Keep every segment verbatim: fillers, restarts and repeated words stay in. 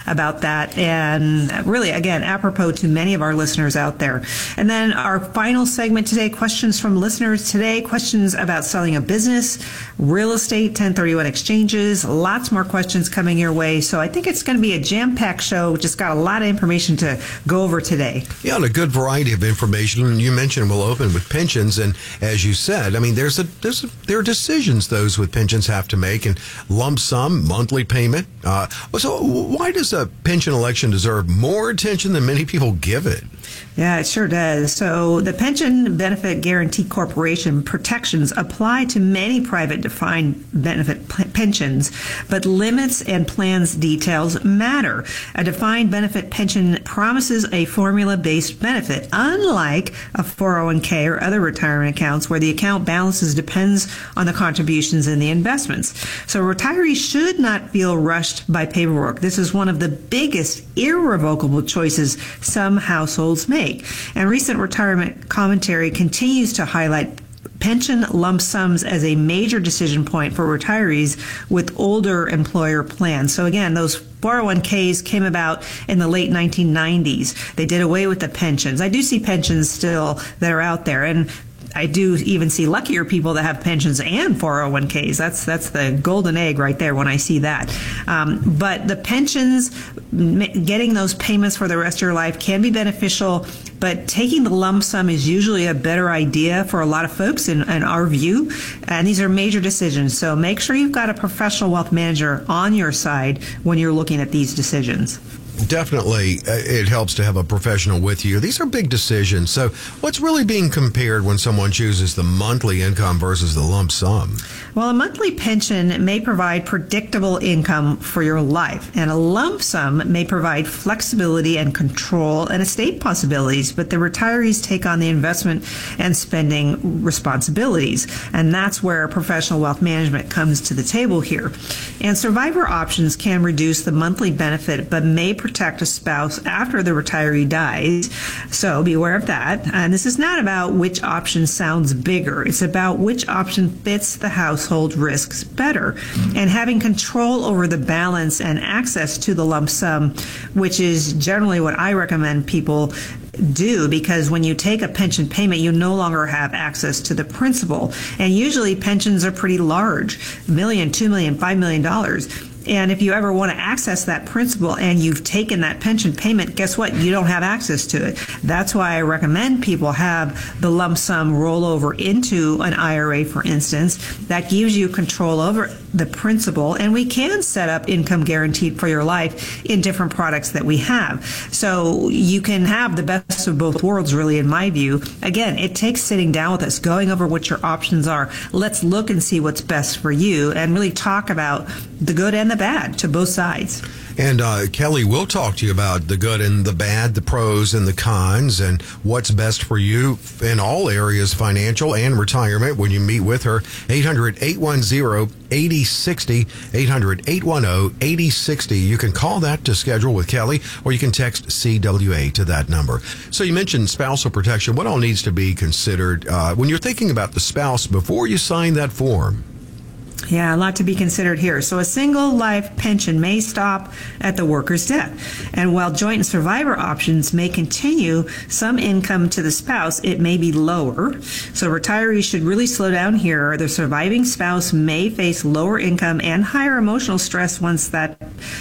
about that. And really, again, apropos to many of our listeners out there. And then our final segment today, questions from listeners today, questions about selling a business, real estate, ten thirty-one exchanges, lots more questions coming your way. So I think it's going to be a jam-packed show. Just got a lot of information to go over today. Yeah, and a good variety of information. And you mentioned we'll open with pensions. And as you said, I mean, there's a, there's a, there are decisions those with pensions have to make, and lump sum, monthly payment. Uh, so why does a pension election deserve more attention than many people give it? Yeah, it sure does. So the Pension Benefit Guaranty Corporation protections apply to many private defined benefit p- pensions, but limits and plans details matter. A defined benefit pension promises a formula-based benefit, unlike a four oh one k or other retirement accounts where the account balances depends on the contributions and the investments. So retirees should not feel rushed by paperwork. This is one of the biggest irrevocable choices some households make. And recent retirement commentary continues to highlight pension lump sums as a major decision point for retirees with older employer plans. So again, those four oh one k's came about in the late nineteen nineties. They did away with the pensions. I do see pensions still that are out there, and I do even see luckier people that have pensions and four oh one k's. That's that's the golden egg right there when I see that. Um, but the pensions, getting those payments for the rest of your life can be beneficial, but taking the lump sum is usually a better idea for a lot of folks in, in our view. And these are major decisions. So make sure you've got a professional wealth manager on your side when you're looking at these decisions. Definitely, it helps to have a professional with you. These are big decisions. So what's really being compared when someone chooses the monthly income versus the lump sum? Well, a monthly pension may provide predictable income for your life, and a lump sum may provide flexibility and control and estate possibilities, but the retirees take on the investment and spending responsibilities, and that's where professional wealth management comes to the table here. And survivor options can reduce the monthly benefit, but may protect a spouse after the retiree dies. So be aware of that. And this is not about which option sounds bigger. It's about which option fits the household risks better. And having control over the balance and access to the lump sum, which is generally what I recommend people do, because when you take a pension payment, you no longer have access to the principal. And usually pensions are pretty large, a million, two million, five million dollars. And if you ever want to access that principal and you've taken that pension payment, guess what? You don't have access to it. That's why I recommend people have the lump sum roll over into an I R A, for instance. That gives you control over the principal, and we can set up income guaranteed for your life in different products that we have. So you can have the best of both worlds, really, in my view. Again, it takes sitting down with us, going over what your options are. Let's look and see what's best for you and really talk about the good and the bad to both sides. And uh, Kelly will talk to you about the good and the bad, the pros and the cons, and what's best for you in all areas, financial and retirement, when you meet with her. eight hundred, eight one zero, eight zero six zero, eight hundred, eight one zero, eight zero six zero. You can call that to schedule with Kelly, or you can text C W A to that number. So you mentioned spousal protection. What all needs to be considered uh, when you're thinking about the spouse before you sign that form? Yeah, a lot to be considered here. So a single life pension may stop at the worker's death. And while joint and survivor options may continue some income to the spouse, it may be lower. So retirees should really slow down here. The surviving spouse may face lower income and higher emotional stress once that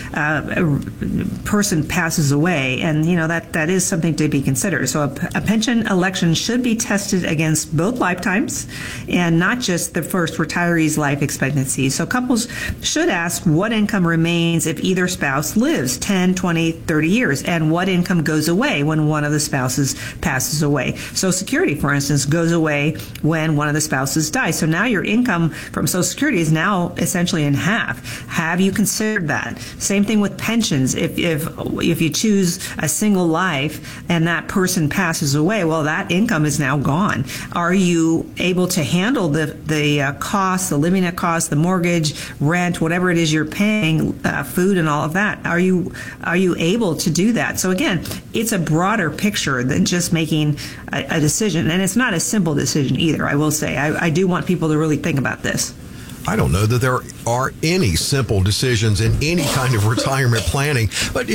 uh, person passes away. And, you know, that, that is something to be considered. So a, a pension election should be tested against both lifetimes and not just the first retiree's life expectancy. So couples should ask what income remains if either spouse lives ten, twenty, thirty years, and what income goes away when one of the spouses passes away. Social Security, for instance, goes away when one of the spouses dies. So now your income from Social Security is now essentially in half. Have you considered that? Same thing with pensions. If if if you choose a single life and that person passes away, well, that income is now gone. Are you able to handle the the uh, costs, the living costs, the mortgage, rent, whatever it is you're paying, uh, food and all of that? Are you are you able to do that? So again, it's a broader picture than just making a, a decision. And it's not a simple decision either, I will say. I, I do want people to really think about this. I don't know that there are any simple decisions in any kind of retirement planning, but